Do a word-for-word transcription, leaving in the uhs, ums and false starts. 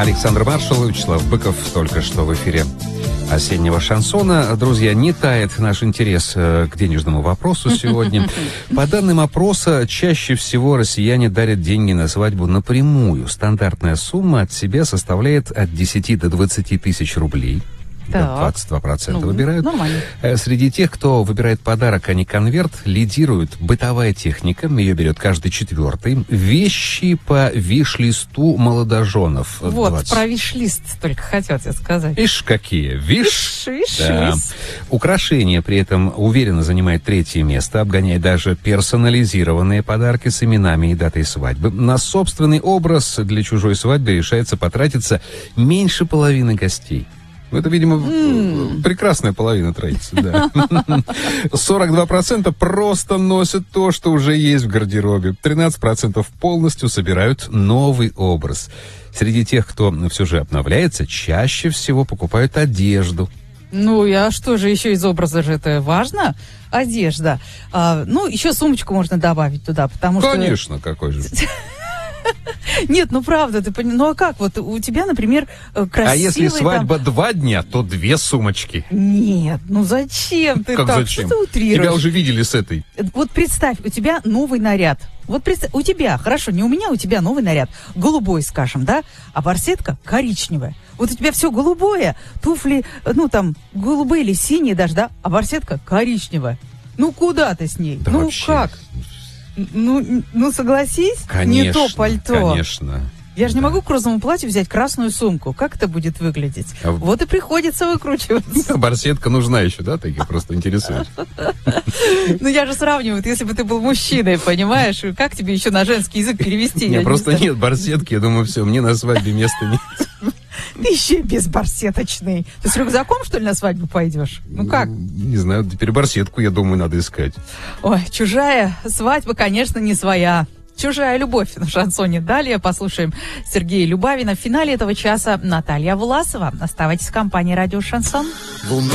Александр Маршал и Вячеслав Быков только что в эфире осеннего шансона. Друзья, не тает наш интерес к денежному вопросу сегодня. По данным опроса, чаще всего россияне дарят деньги на свадьбу напрямую. Стандартная сумма от себя составляет от десяти до двадцати тысяч рублей. двадцать два процента ну, выбирают. Нормально. Среди тех, кто выбирает подарок, а не конверт, лидирует бытовая техника. Ее берет каждый четвертый. Вещи по виш-листу молодоженов. Вот, двадцать про виш-лист только хотел тебе сказать. Ишь, какие. Виш. Виш, Да. Украшение при этом уверенно занимает третье место, обгоняя даже персонализированные подарки с именами и датой свадьбы. На собственный образ для чужой свадьбы решается потратиться меньше половины гостей. Это, видимо, mm. прекрасная половина троицы, да. сорок два процента просто носят то, что уже есть в гардеробе. тринадцать процентов полностью собирают новый образ. Среди тех, кто все же обновляется, чаще всего покупают одежду. Ну, а что же еще из образа же это важно? Одежда. А, ну, еще сумочку можно добавить туда, потому что... Конечно, какой же... Нет, ну правда, ты понимаешь, ну а как, вот у тебя, например, красивый... А если свадьба там... два дня, то две сумочки. Нет, ну зачем ты как так? Зачем? Что ты утрируешь? Тебя уже видели с этой. Вот представь, у тебя новый наряд. Вот представь, у тебя, хорошо, не у меня, у тебя новый наряд. Голубой, скажем, да? А барсетка коричневая. Вот у тебя все голубое, туфли, ну там, голубые или синие даже, да? А барсетка коричневая. Ну куда ты с ней? Да ну вообще... как? Ну, ну, согласись, конечно, не то пальто. Конечно. Я же да. не могу к розовому платью взять красную сумку. Как это будет выглядеть? А... Вот и приходится выкручиваться. Барсетка нужна еще, да? Такие просто интересует. Ну, я же сравниваю, если бы ты был мужчиной, понимаешь? Как тебе еще на женский язык перевести? Нет, просто нет барсетки. Я думаю, все, мне на свадьбе места нет. Ты еще и безбарсеточный. Ты с рюкзаком, что ли, на свадьбу пойдешь? Ну как? Не знаю, теперь барсетку, я думаю, надо искать. Ой, чужая свадьба, конечно, не своя. Чужая любовь на шансоне. Далее послушаем Сергея Любавина. В финале этого часа Наталья Власова. Оставайтесь в компании радио «Шансон».